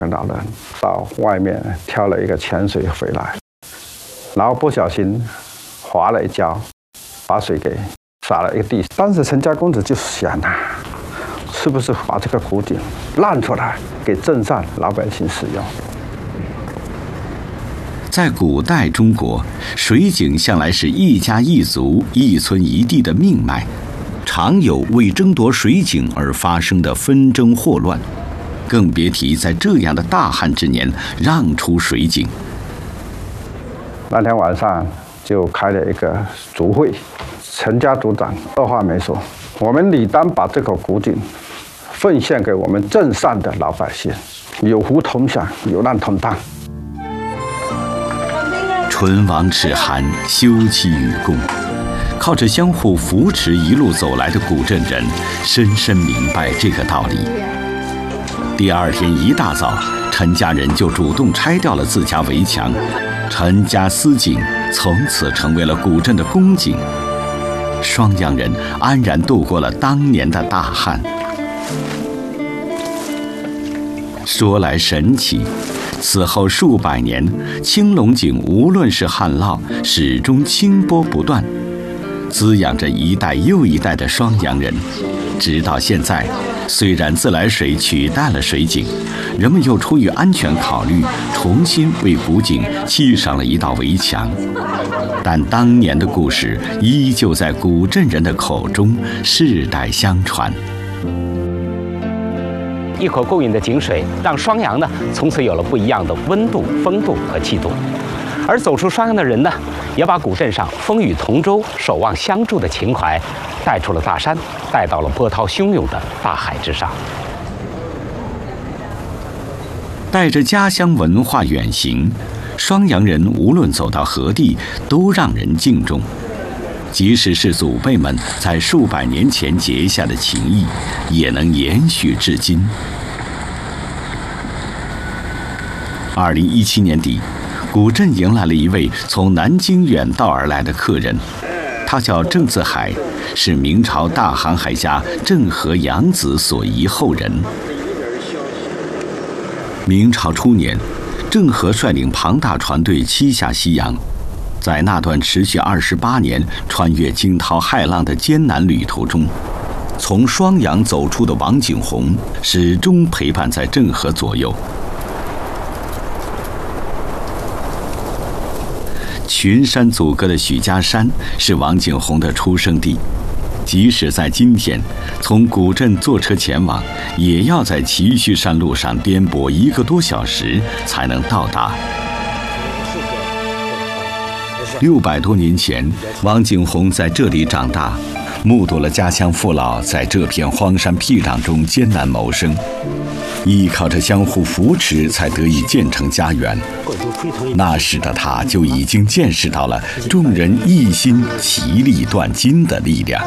老人到外面挑了一个泉水回来，然后不小心滑了一跤，把水给洒了一个地。当时陈家公子就想啊，是不是把这个古井让出来给镇上老百姓使用？ 在古代中国，水井向来是一家一族、一村一地的命脉，常有为争夺水井而发生的纷争祸乱，更别提在这样的大旱之年让出水井。 那天晚上就开了一个族会，陈家族长二话没说，我们理当把这口古井奉献给我们镇上的老百姓，有福同享，有难同当。 唇亡齿寒，休戚与共，靠着相互扶持一路走来的古镇人深深明白这个道理。第二天一大早，陈家人就主动拆掉了自家围墙，陈家私井从此成为了古镇的公井。双阳人安然度过了当年的大旱。说来神奇，此后数百年，青龙井无论是旱涝，始终清波不断，滋养着一代又一代的双阳人。直到现在，虽然自来水取代了水井，人们又出于安全考虑，重新为古井砌上了一道围墙，但当年的故事依旧在古镇人的口中世代相传。 一口够饮的井水，让双阳呢从此有了不一样的温度、风度和气度。而走出双阳的人呢，也把古镇上风雨同舟、守望相助的情怀带出了大山，带到了波涛汹涌的大海之上。 带着家乡文化远行，双阳人无论走到何地，都让人敬重。即使是祖辈们在数百年前结下的情谊，也能延续至今。2017年底，古镇迎来了一位从南京远道而来的客人，他叫郑自海，是明朝大航海家郑和养子所遗后人。明朝初年，郑和率领庞大船队七下西洋，在那段持续28年、穿越惊涛骇浪的艰难旅途中，从双阳走出的王景洪始终陪伴在郑和左右。群山阻隔的许家山是王景洪的出生地，即使在今天，从古镇坐车前往，也要在崎岖山路上颠簸1个多小时才能到达。600多年前，王景洪在这里长大，目睹了家乡父老在这片荒山僻壤中艰难谋生，依靠着相互扶持，才得以建成家园。那时的他就已经见识到了众人一心齐力断金的力量。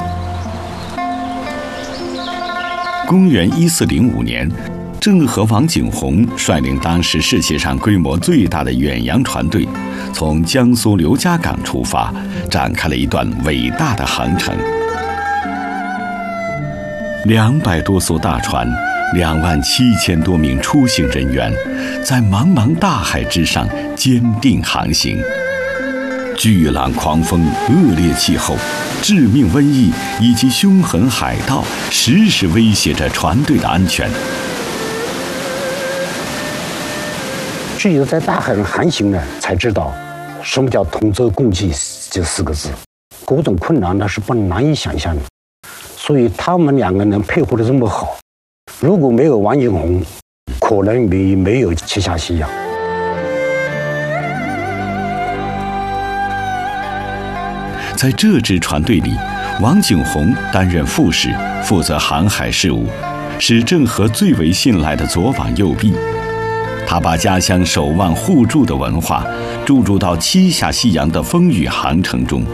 公元1405年，郑和王景洪率领当时世界上规模最大的远洋船队，从江苏刘家港出发，展开了一段伟大的航程。200多艘大船，27000多名出行人员，在茫茫大海之上坚定航行。巨浪、狂风、恶劣气候、致命瘟疫以及凶狠海盗，时时威胁着船队的安全。 只有在大海上航行呢，才知道什么叫同舟共济这4个字。各种困难那是难以想象的，所以他们2个人配合得这么好。如果没有王景洪，可能没有七下西洋。 在这支船队里，王景洪担任副使，负责航海事务，是郑和最为信赖的左膀右臂。他把家乡守望互助的文化注入到7下西洋的风雨航程中。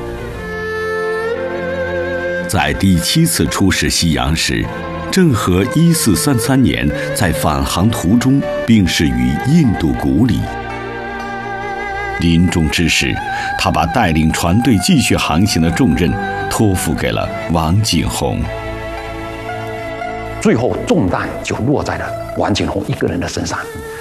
在第7次出使西洋时，郑和1433年在返航途中病逝于印度古里。临终之时，他把带领船队继续航行的重任托付给了王景洪。 最后重担就落在了王景洪一个人的身上。